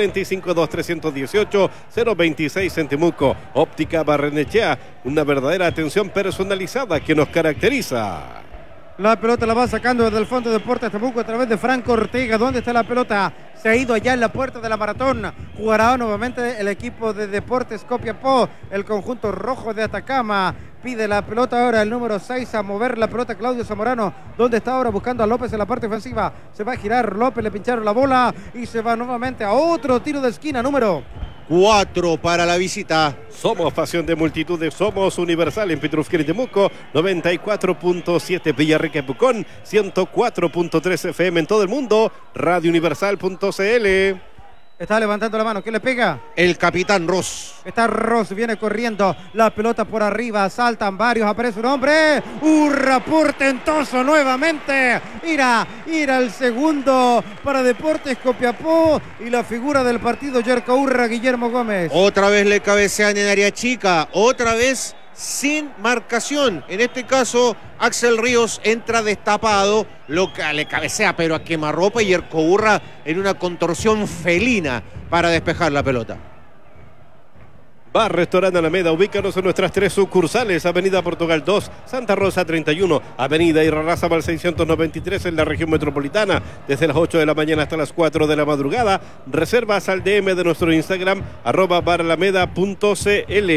452318-026 en Temuco. Óptica Barnechea, una verdadera atención personalizada que nos caracteriza. La pelota la va sacando desde el fondo de Deportes Temuco a través de Franco Ortega. ¿Dónde está la pelota? Se ha ido allá en la puerta de la maratón. Jugará nuevamente el equipo de Deportes Copiapó. El conjunto rojo de Atacama pide la pelota ahora el número 6 a mover la pelota Claudio Zamorano. ¿Dónde está ahora? Buscando a López en la parte ofensiva. Se va a girar López, le pincharon la bola y se va nuevamente a otro tiro de esquina, número 4 para la visita. Somos pasión de multitudes, somos Universal en Petrusquén y Temuco, 94.7 Villarrica y Pucón, 104.3 FM en todo el mundo, radiouniversal.cl. Está levantando la mano. ¿Quién le pega? El capitán Ross. Está Ross, viene corriendo. La pelota por arriba. Saltan varios. Aparece un hombre. Urra, portentoso nuevamente. Irá el segundo para Deportes Copiapó. Y la figura del partido, Yerko Urra, Guillermo Gómez. Otra vez le cabecean en área chica. Otra vez sin marcación. En este caso, Axel Ríos entra destapado, le cabecea pero a quemarropa, y Yerko Urra en una contorsión felina para despejar la pelota. Bar Restaurante Alameda, ubícanos en nuestras 3 sucursales: Avenida Portugal 2, Santa Rosa 31, Avenida Irarrázaval 693 en la región metropolitana, desde las 8 de la mañana hasta las 4 de la madrugada. Reservas al DM de nuestro Instagram, @baralameda.cl.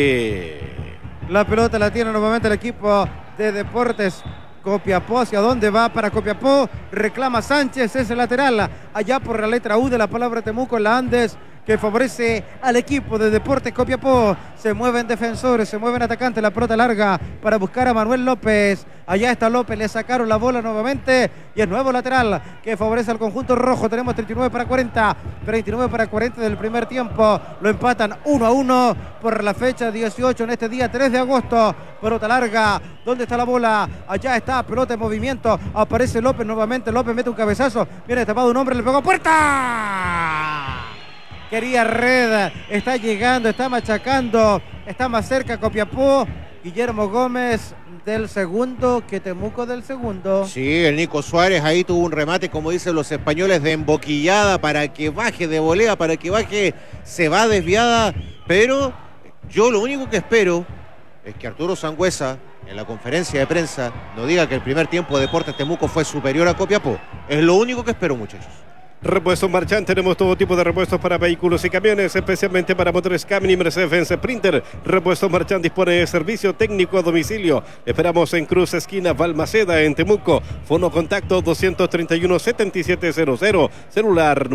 La pelota la tiene nuevamente el equipo de Deportes Copiapó. ¿Hacia dónde va para Copiapó? Reclama Sánchez, es el lateral. Allá por la letra U de la palabra Temuco en la Andes, que favorece al equipo de Deportes Copiapó. Se mueven defensores, se mueven atacantes. La pelota larga para buscar a Manuel López. Allá está López, le sacaron la bola nuevamente. Y el nuevo lateral que favorece al conjunto rojo. Tenemos 39 para 40. 39 para 40 del primer tiempo. Lo empatan 1-1 por la fecha 18 en este día 3 de agosto. Pelota larga. ¿Dónde está la bola? Allá está, pelota en movimiento. Aparece López nuevamente. López mete un cabezazo. Viene tapado un hombre, le pegó a puerta. Quería red, está llegando, está machacando, está más cerca Copiapó. Guillermo Gómez del segundo que Temuco del segundo. Sí, el Nico Suárez ahí tuvo un remate, como dicen los españoles, de emboquillada para que baje, de volea para que baje, se va desviada. Pero yo lo único que espero es que Arturo Sangüesa en la conferencia de prensa no diga que el primer tiempo de Deportes Temuco fue superior a Copiapó. Es lo único que espero, muchachos. Repuestos Marchand, tenemos todo tipo de repuestos para vehículos y camiones, especialmente para motores Camry, Mercedes-Benz, Sprinter. Repuestos Marchand dispone de servicio técnico a domicilio. Esperamos en Cruz Esquina Balmaceda, en Temuco. Fono contacto 231-7700. Celular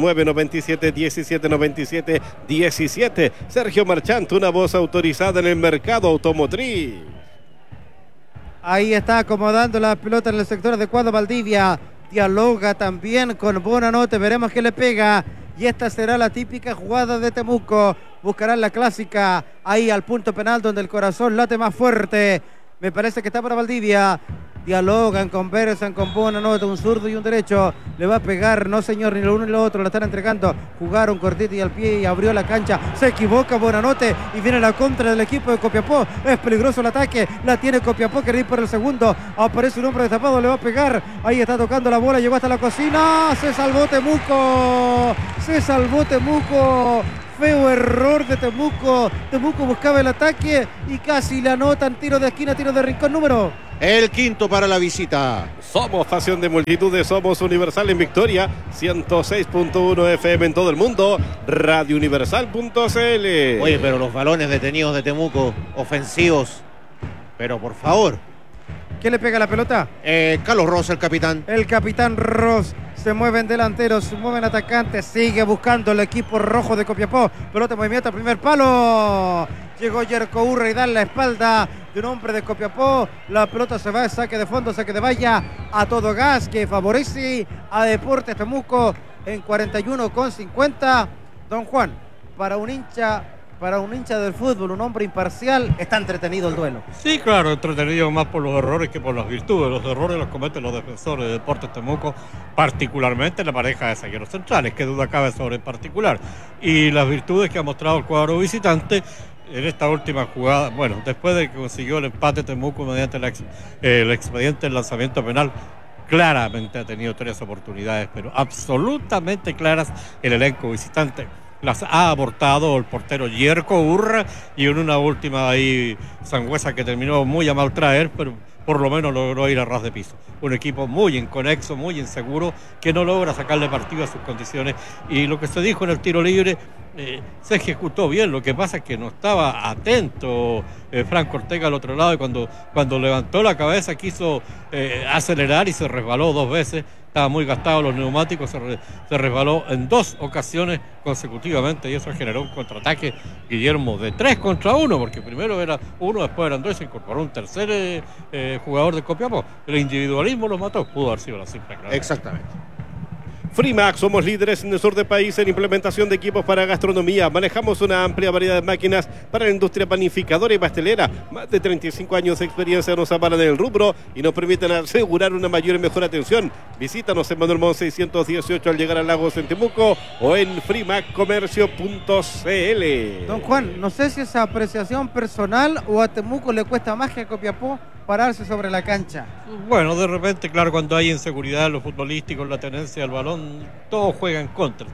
997-1797-17. Sergio Marchand, una voz autorizada en el mercado automotriz. Ahí está acomodando la pelota en el sector adecuado Valdivia. Dialoga también con Buonanotte, veremos qué le pega. Y esta será la típica jugada de Temuco. Buscarán la clásica ahí al punto penal donde el corazón late más fuerte. Me parece que está para Valdivia. Dialogan, conversan con Buonanotte, un zurdo y un derecho. Le va a pegar, no señor, ni lo uno ni lo otro. La están entregando. Jugaron cortito y al pie y abrió la cancha. Se equivoca Buonanotte y viene la contra del equipo de Copiapó. Es peligroso el ataque. La tiene Copiapó, quiere ir por el segundo. Aparece un hombre destapado, le va a pegar. Ahí está tocando la bola, llegó hasta la cocina. Se salvó Temuco. Se salvó Temuco. Feo error de Temuco. Temuco buscaba el ataque y casi le anotan. Tiro de esquina, tiro de rincón, número. El quinto para la visita. Somos pasión de multitudes, somos Universal en Victoria, 106.1 FM en todo el mundo, radiouniversal.cl. Oye, pero los balones detenidos de Temuco, ofensivos, pero por favor. ¿Quién le pega la pelota? Carlos Ross, el capitán. El capitán Ross. Se mueven delanteros, se mueven atacantes. Sigue buscando el equipo rojo de Copiapó. Pelota en movimiento al primer palo. Llegó Yerko Urra y da la espalda de un hombre de Copiapó. La pelota se va, saque de fondo, saque de valla a todo gas que favorece a Deportes Temuco en 41,50. Don Juan, para un hincha del fútbol, un hombre imparcial, está entretenido el duelo. Sí, claro, entretenido más por los errores que por las virtudes. Los errores los cometen los defensores de Deportes Temuco, particularmente la pareja de zagueros centrales, que duda cabe sobre en particular. Y las virtudes que ha mostrado el cuadro visitante en esta última jugada, bueno, después de que consiguió el empate Temuco mediante el expediente del lanzamiento penal, claramente ha tenido 3 oportunidades, pero absolutamente claras el elenco visitante. Las ha abortado el portero Yerko Urra y en una última ahí Sangüesa que terminó muy a mal traer, pero por lo menos logró ir a ras de piso. Un equipo muy inconexo, muy inseguro, que no logra sacarle partido a sus condiciones. Y lo que se dijo en el tiro libre se ejecutó bien. Lo que pasa es que no estaba atento Franco Ortega al otro lado y cuando levantó la cabeza quiso acelerar y se resbaló 2 veces. Estaba muy gastado los neumáticos, se resbaló en 2 ocasiones consecutivamente y eso generó un contraataque, Guillermo, de 3 contra 1, porque primero era 1, después eran 2 y se incorporó un tercer jugador de Copiapó. El individualismo lo mató, pudo haber sido la simple clave. Exactamente. Frimax, somos líderes en el sur del país en implementación de equipos para gastronomía. Manejamos una amplia variedad de máquinas para la industria panificadora y pastelera. Más de 35 años de experiencia nos avalan en el rubro y nos permiten asegurar una mayor y mejor atención. Visítanos en Manuel Montt 618 al llegar a Lagos en Temuco o en frimaccomercio.cl. Don Juan, no sé si es apreciación personal o a Temuco le cuesta más que a Copiapó pararse sobre la cancha. Bueno, de repente, claro, cuando hay inseguridad en lo futbolístico, la tenencia del balón, todo juega en contra.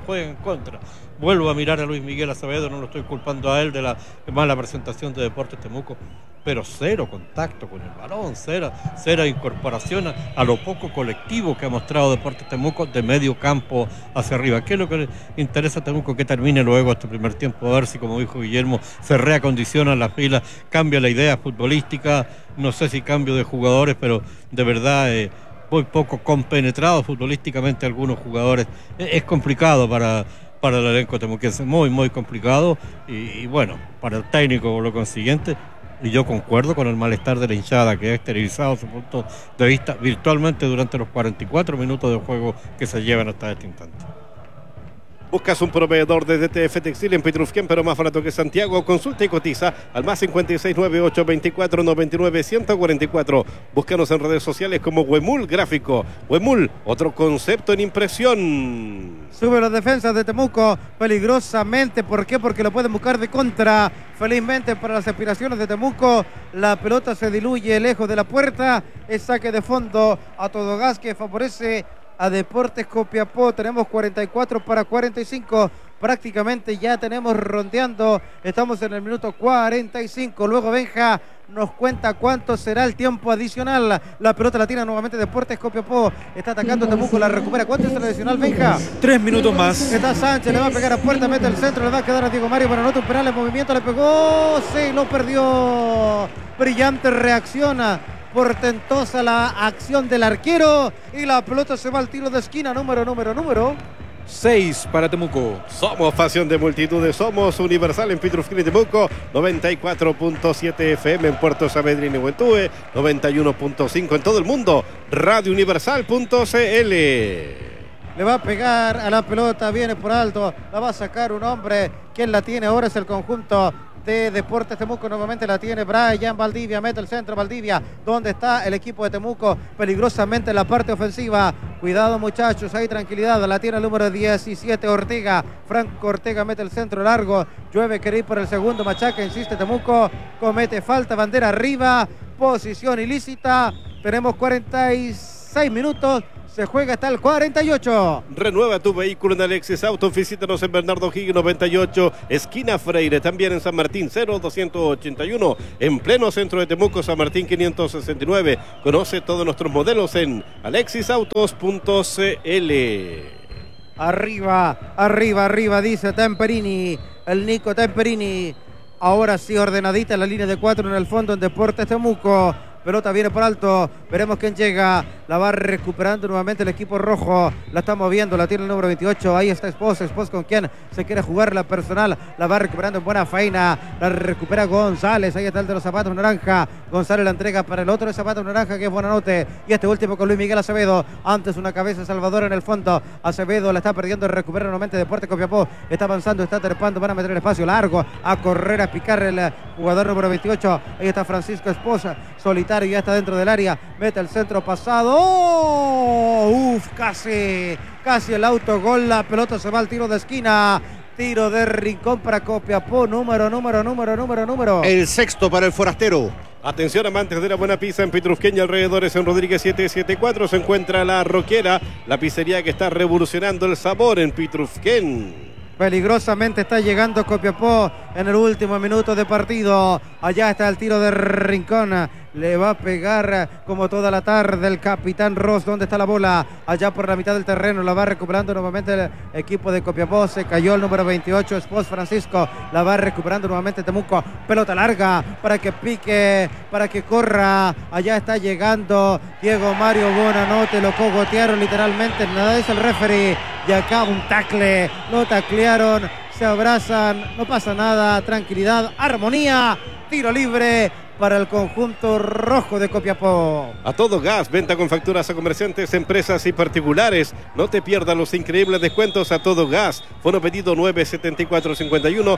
Vuelvo a mirar a Luis Miguel Acevedo, no lo estoy culpando a él de la mala presentación de Deportes Temuco, pero cero contacto con el balón, cero incorporación a lo poco colectivo que ha mostrado Deportes Temuco de medio campo hacia arriba. ¿Qué es lo que le interesa a Temuco? Que termine luego este primer tiempo, a ver si, como dijo Guillermo, se reacondicionan las filas, cambia la idea futbolística, no sé si cambio de jugadores, pero de verdad muy poco compenetrados futbolísticamente algunos jugadores. Es complicado para el elenco temuquense, muy complicado y bueno, para el técnico por lo consiguiente. Y yo concuerdo con el malestar de la hinchada que ha exteriorizado su punto de vista virtualmente durante los 44 minutos de juego que se llevan hasta este instante. ¿Buscas un proveedor de DTF Textil en Petrufquén, pero más barato que Santiago? Consulta y cotiza al más 569-824-99-144. Búscanos en redes sociales como Huemul Gráfico. Huemul, otro concepto en impresión. Sube las defensas de Temuco peligrosamente. ¿Por qué? Porque lo pueden buscar de contra. Felizmente para las aspiraciones de Temuco, la pelota se diluye lejos de la puerta. Es saque de fondo a todo gas que favorece a Deportes Copiapó. Tenemos 44-45. Prácticamente ya tenemos rondeando. Estamos en el minuto 45. Luego Benja nos cuenta cuánto será el tiempo adicional. La pelota la tira nuevamente Deportes Copiapó. Está atacando Temuco, la recupera. ¿Cuánto es el adicional, Benja? 3 minutos más. Está Sánchez, le va a pegar a puerta, mete el centro, le va a quedar a Diego Mario. Bueno, anota un penal en movimiento, le pegó. Sí, lo perdió. Brillante reacciona. Portentosa la acción del arquero. Y la pelota se va al tiro de esquina. Número 6 para Temuco. Somos pasión de multitudes, somos Universal en Pitrufquén y Temuco, 94.7 FM en Puerto Saavedra y Nehuentúe, 91.5 en todo el mundo, radiouniversal.cl. Le va a pegar a la pelota, viene por alto, la va a sacar un hombre. Quien la tiene ahora es el conjunto de Deportes Temuco. Nuevamente la tiene Brian Valdivia, mete el centro Valdivia. ¿Dónde está el equipo de Temuco? Peligrosamente en la parte ofensiva. Cuidado, muchachos, hay tranquilidad. La tiene el número 17 Ortega. Franco Ortega mete el centro largo. Llueve, quiere ir por el segundo. Machaca, insiste Temuco. Comete falta, bandera arriba. Posición ilícita. Tenemos 46 minutos. Se juega hasta el 48. Renueva tu vehículo en Alexis Auto. Visítanos en Bernardo Higgins 98, esquina Freire. También en San Martín 0281. En pleno centro de Temuco, San Martín 569. Conoce todos nuestros modelos en alexisautos.cl. Arriba, dice Temperini. El Nico Temperini. Ahora sí, ordenadita en la línea de 4 en el fondo en Deportes Temuco. Pelota viene por alto, veremos quién llega. La va recuperando nuevamente el equipo rojo. La está moviendo, la tiene el número 28. Ahí está Espos con quien se quiere jugar la personal. La va recuperando en buena faena. La recupera González, ahí está el de los zapatos naranja. González la entrega para el otro de zapatos naranja, que es Buenanote. Y este último con Luis Miguel Acevedo. Antes una cabeza Salvador en el fondo. Acevedo la está perdiendo, recupera nuevamente Deportes Copiapó. Está avanzando, está trepando, van a meter el espacio largo. A correr, a picar el jugador número 28. Ahí está Francisco Esposa, solitario, ya está dentro del área. Mete el centro pasado. ¡Oh! Casi el autogol. La pelota se va al tiro de esquina. Tiro de rincón para Copiapó. Número. El sexto para el forastero. Atención, amantes de la buena pizza en Pitrufquén y alrededores. En Rodríguez 774 se encuentra La Roquera, la pizzería que está revolucionando el sabor en Pitrufquén. Peligrosamente está llegando Copiapó en el último minuto de partido. Allá está el tiro de rincón. Le va a pegar como toda la tarde el capitán Ross. ¿Dónde está la bola? Allá por la mitad del terreno. La va recuperando nuevamente el equipo de Copiapó. Se cayó el número 28, Espos Francisco. La va recuperando nuevamente Temuco. Pelota larga para que pique, para que corra. Allá está llegando Diego Mario Buenanote. Lo cogotearon literalmente. Nada, es el referee. Y acá un tackle. Lo taclearon. Se abrazan. No pasa nada. Tranquilidad. Armonía. Tiro libre para el conjunto rojo de Copiapó. A todo gas, venta con facturas a comerciantes, empresas y particulares. No te pierdas los increíbles descuentos a todo gas. Fono pedido 974-51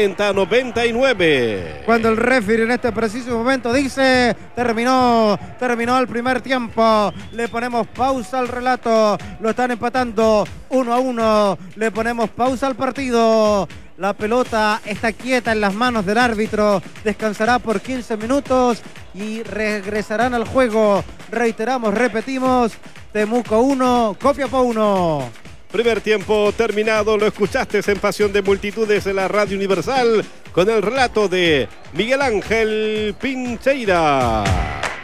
4099. Cuando el referee en este preciso momento dice terminó el primer tiempo, le ponemos pausa al relato. Lo están empatando 1-1. Le ponemos pausa al partido. La pelota está quieta en las manos del árbitro. Descansará por 15 minutos y regresarán al juego. Repetimos. Temuco 1, Copiapó 1. Primer tiempo terminado. Lo escuchaste en Pasión de Multitudes en la Radio Universal con el relato de Miguel Ángel Pincheira.